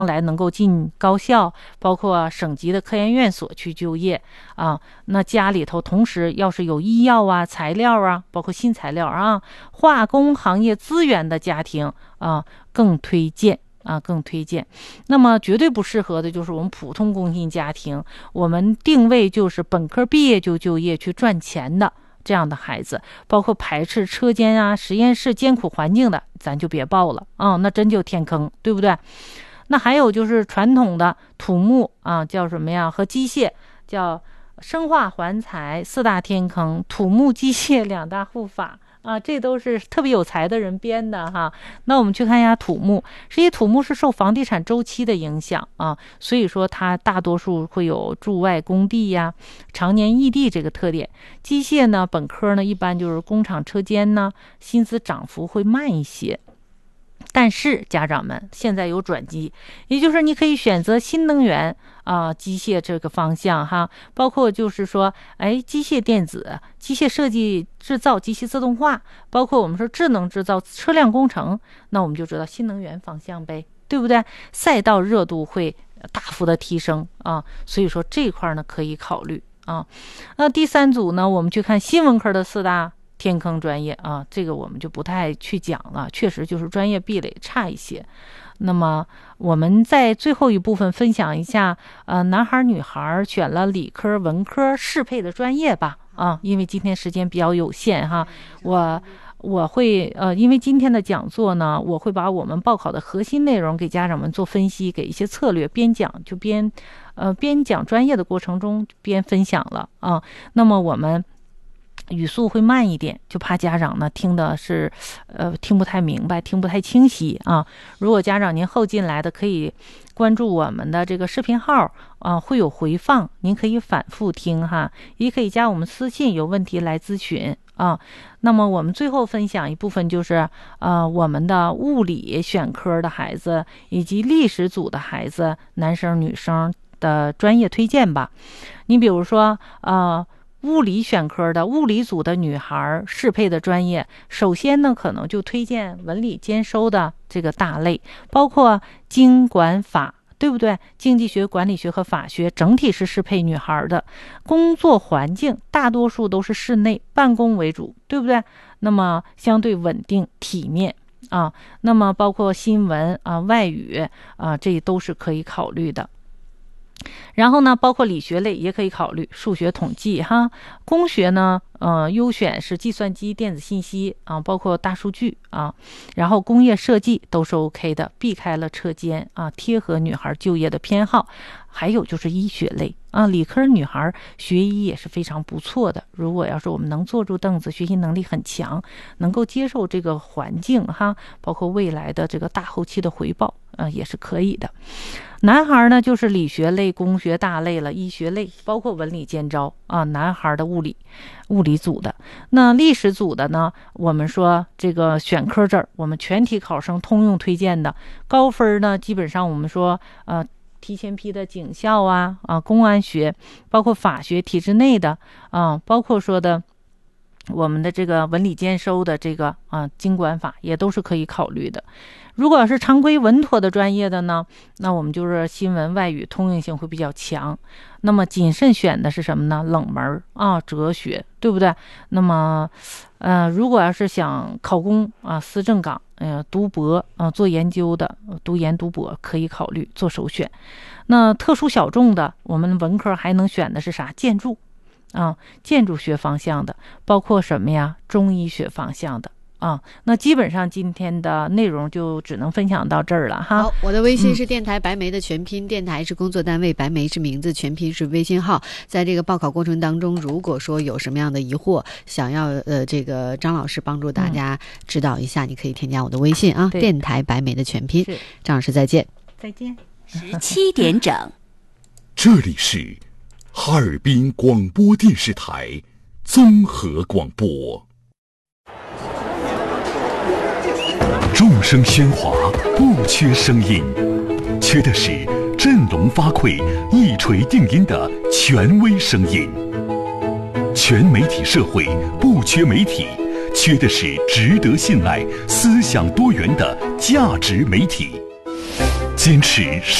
来能够进高校，包括省级的科研院所去就业啊。那家里头同时要是有医药啊、材料啊，包括新材料啊、化工行业资源的家庭啊，更推荐。那么绝对不适合的就是我们普通工薪家庭，我们定位就是本科毕业就就业去赚钱的这样的孩子，包括排斥车间啊、实验室艰苦环境的，咱就别报了啊，那真就天坑，对不对？那还有就是传统的土木啊，叫什么呀？和机械叫生化环材四大天坑，土木机械两大护法啊，这都是特别有才的人编的哈。那我们去看一下土木，实际土木是受房地产周期的影响啊，所以说它大多数会有驻外工地呀、常年异地这个特点。机械呢，本科呢一般就是工厂车间呢，薪资涨幅会慢一些。但是家长们现在有转机，也就是你可以选择新能源机械这个方向哈，包括就是说，机械电子、机械设计制造、机械自动化，包括我们说智能制造、车辆工程，那我们就知道新能源方向呗，对不对？赛道热度会大幅的提升啊，所以说这块呢可以考虑啊。那第三组呢，我们去看新文科的四大天坑专业啊，这个我们就不太去讲了，确实就是专业壁垒差一些。那么我们在最后一部分分享一下，男孩女孩选了理科文科适配的专业吧啊，因为今天时间比较有限哈，我会因为今天的讲座呢，我会把我们报考的核心内容给家长们做分析，给一些策略，边讲就边讲专业的过程中边分享了啊。那么我们语速会慢一点，就怕家长呢听的是听不太明白，听不太清晰啊。如果家长您后进来的，可以关注我们的这个视频号啊，会有回放，您可以反复听哈，也可以加我们私信，有问题来咨询啊。那么我们最后分享一部分就是我们的物理选科的孩子以及历史组的孩子，男生女生的专业推荐吧。你比如说物理选科的物理组的女孩适配的专业，首先呢可能就推荐文理兼收的这个大类，包括经管法，对不对？经济学、管理学和法学整体是适配女孩的。工作环境大多数都是室内办公为主，对不对？那么相对稳定体面啊。那么包括新闻外语这都是可以考虑的。然后呢，包括理学类也可以考虑数学统计哈，工学呢，优选是计算机、电子信息包括大数据然后工业设计都是 OK 的，避开了车间贴合女孩就业的偏好。还有就是医学类理科女孩学医也是非常不错的。如果要是我们能坐住凳子，学习能力很强，能够接受这个环境哈，包括未来的这个大后期的回报也是可以的。男孩呢就是理学类、工学大类了，医学类包括文理兼招男孩的物理组的。那历史组的呢，我们说这个选科这儿，我们全体考生通用推荐的高分呢，基本上我们说提前批的警校公安学，包括法学体制内的包括说的我们的这个文理兼收的这个经管法也都是可以考虑的。如果是常规稳妥的专业的呢，那我们就是新闻外语通用性会比较强。那么谨慎选的是什么呢？冷门哲学，对不对？那么如果要是想考公思政岗读博做研究的，读研读博可以考虑做首选。那特殊小众的，我们文科还能选的是啥？建筑建筑学方向的，包括什么呀？中医学方向的那基本上今天的内容就只能分享到这儿了哈。 好，我的微信是电台白梅的全拼，电台是工作单位，白梅是名字，全拼是微信号。在这个报考过程当中，如果说有什么样的疑惑，想要这个张老师帮助大家指导一下，你可以添加我的微信电台白梅的全拼。张老师再见。 再见。 17点整， 这里是哈尔滨广播电视台综合广播。众声喧哗，不缺声音，缺的是振聋发聩、一锤定音的权威声音。全媒体社会不缺媒体，缺的是值得信赖、思想多元的价值媒体。 坚持